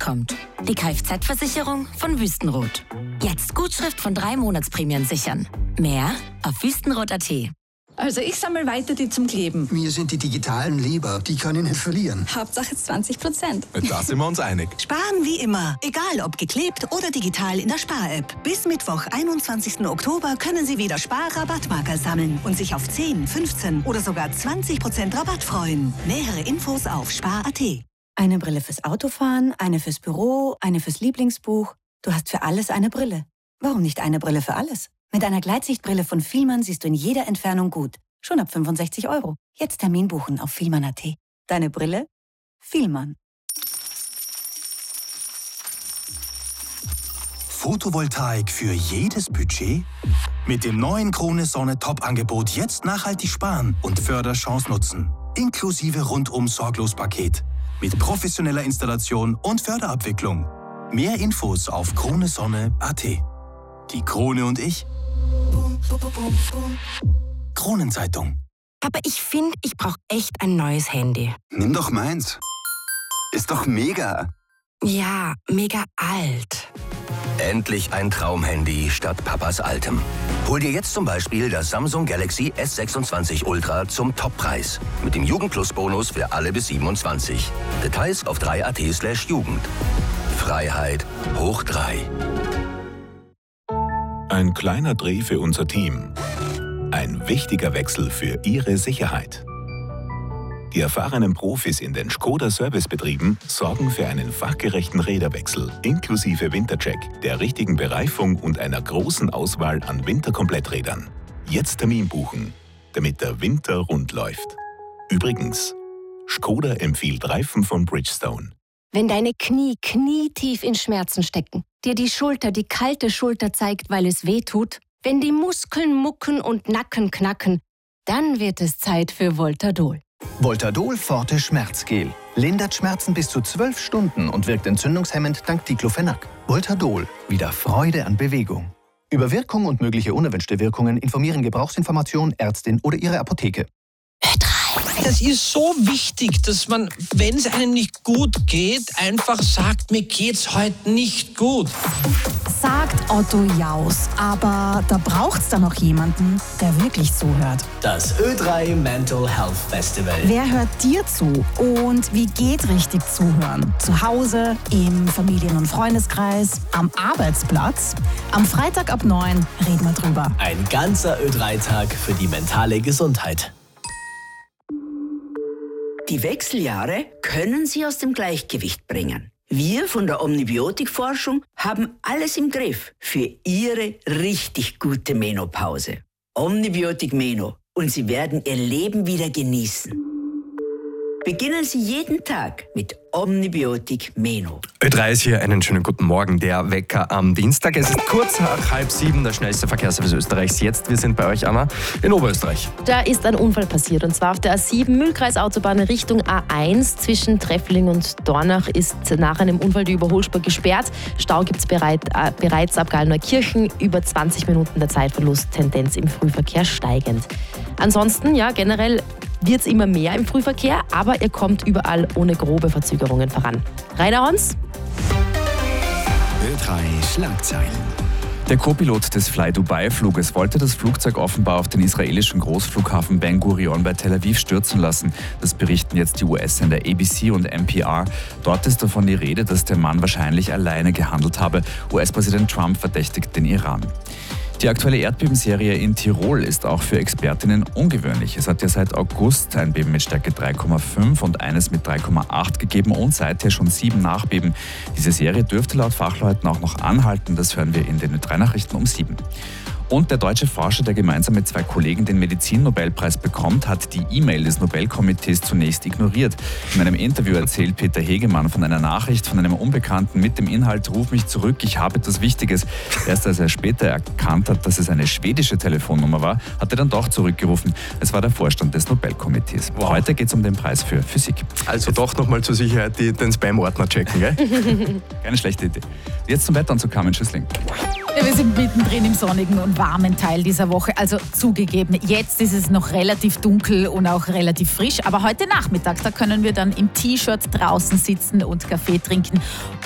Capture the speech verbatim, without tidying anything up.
kommt. Die Kfz-Versicherung von Wüstenrot. Jetzt Gutschrift von drei Monatsprämien sichern. Mehr auf wüstenrot punkt at. Also ich sammle weiter die zum Kleben. Mir sind die digitalen lieber. Die kann ich nicht verlieren. Hauptsache zwanzig Prozent. Da sind wir uns einig. Sparen wie immer. Egal ob geklebt oder digital in der Spar-App. Bis Mittwoch, einundzwanzigsten Oktober, können Sie wieder Spar-Rabattmarker sammeln und sich auf zehn, fünfzehn oder sogar zwanzig Prozent Rabatt freuen. Nähere Infos auf spar punkt at. Eine Brille fürs Autofahren, eine fürs Büro, eine fürs Lieblingsbuch. Du hast für alles eine Brille. Warum nicht eine Brille für alles? Mit einer Gleitsichtbrille von Fielmann siehst du in jeder Entfernung gut. Schon ab fünfundsechzig Euro. Jetzt Termin buchen auf fielmann punkt at. Deine Brille? Fielmann. Photovoltaik für jedes Budget? Mit dem neuen Krone Sonne Top-Angebot jetzt nachhaltig sparen und Förderchance nutzen. Inklusive Rundum-Sorglos-Paket. Mit professioneller Installation und Förderabwicklung. Mehr Infos auf krone sonne punkt at. Die Krone und ich. Kronenzeitung. Aber ich finde, ich brauche echt ein neues Handy. Nimm doch meins. Ist doch mega. Ja, mega alt. Endlich ein Traumhandy statt Papas altem. Hol dir jetzt zum Beispiel das Samsung Galaxy S sechsundzwanzig Ultra zum Toppreis. Mit dem Jugend-Plus-Bonus für alle bis siebenundzwanzig. Details auf drei punkt at slash Jugend. Freiheit hoch drei. Ein kleiner Dreh für unser Team. Ein wichtiger Wechsel für Ihre Sicherheit. Die erfahrenen Profis in den Škoda-Servicebetrieben sorgen für einen fachgerechten Räderwechsel inklusive Wintercheck, der richtigen Bereifung und einer großen Auswahl an Winterkompletträdern. Jetzt Termin buchen, damit der Winter rund läuft. Übrigens, Škoda empfiehlt Reifen von Bridgestone. Wenn deine Knie knietief in Schmerzen stecken, dir die Schulter die kalte Schulter zeigt, weil es weh tut, wenn die Muskeln mucken und Nacken knacken, dann wird es Zeit für Voltadol. Voltadol Forte Schmerzgel. Lindert Schmerzen bis zu zwölf Stunden und wirkt entzündungshemmend dank Diclofenac. Voltadol. Wieder Freude an Bewegung. Über Wirkung und mögliche unerwünschte Wirkungen informieren Gebrauchsinformation, Ärztin oder Ihre Apotheke. Das ist so wichtig, dass man, wenn es einem nicht gut geht, einfach sagt, mir geht's heute nicht gut. Sagt Otto Jaus, aber da braucht's dann noch jemanden, der wirklich zuhört. Das Ö drei Mental Health Festival. Wer hört dir zu und wie geht richtig zuhören? Zu Hause, im Familien- und Freundeskreis, am Arbeitsplatz? Am Freitag ab neun reden wir drüber. Ein ganzer Ö drei Tag für die mentale Gesundheit. Die Wechseljahre können Sie aus dem Gleichgewicht bringen. Wir von der Omnibiotik-Forschung haben alles im Griff für Ihre richtig gute Menopause. Omnibiotik Meno und Sie werden Ihr Leben wieder genießen. Beginnen Sie jeden Tag mit Omnibiotik Meno. Ö drei ist hier, einen schönen guten Morgen. Der Wecker am Dienstag. Es ist kurz nach halb sieben, der schnellste Verkehrsservice Österreichs jetzt. Wir sind bei euch, Anna, in Oberösterreich. Da ist ein Unfall passiert und zwar auf der A sieben Mühlkreisautobahn Richtung A eins. Zwischen Treffling und Dornach ist nach einem Unfall die Überholspur gesperrt. Stau gibt es bereit, äh, bereits ab Gallneukirchen. Über zwanzig Minuten der Zeitverlust, Tendenz im Frühverkehr steigend. Ansonsten, ja, generell wird es immer mehr im Frühverkehr, aber ihr kommt überall ohne grobe Verzögerungen voran. Rainer Hons? Ö drei Schlagzeilen. Der Co-Pilot des Fly-Dubai-Fluges wollte das Flugzeug offenbar auf den israelischen Großflughafen Ben Gurion bei Tel Aviv stürzen lassen. Das berichten jetzt die U S-Sender A B C und N P R. Dort ist davon die Rede, dass der Mann wahrscheinlich alleine gehandelt habe. U S-Präsident Trump verdächtigt den Iran. Die aktuelle Erdbebenserie in Tirol ist auch für Expertinnen ungewöhnlich. Es hat ja seit August ein Beben mit Stärke drei Komma fünf und eines mit drei Komma acht gegeben und seither schon sieben Nachbeben. Diese Serie dürfte laut Fachleuten auch noch anhalten. Das hören wir in den Ö drei Nachrichten um sieben. Und der deutsche Forscher, der gemeinsam mit zwei Kollegen den Medizin-Nobelpreis bekommt, hat die E-Mail des Nobelkomitees zunächst ignoriert. In einem Interview erzählt Peter Hegemann von einer Nachricht von einem Unbekannten mit dem Inhalt: Ruf mich zurück, ich habe etwas Wichtiges. Erst als er später erkannt hat, dass es eine schwedische Telefonnummer war, hat er dann doch zurückgerufen. Es war der Vorstand des Nobelkomitees. Wow. Heute geht es um den Preis für Physik. Also Jetzt doch nochmal zur Sicherheit die, den Spam-Ordner checken, gell? Keine schlechte Idee. Jetzt zum Wetter und zu Carmen Schüssling. Ja, wir sind mittendrin im sonnigen und warmen Teil dieser Woche. Also zugegeben, jetzt ist es noch relativ dunkel und auch relativ frisch. Aber heute Nachmittag, da können wir dann im T-Shirt draußen sitzen und Kaffee trinken.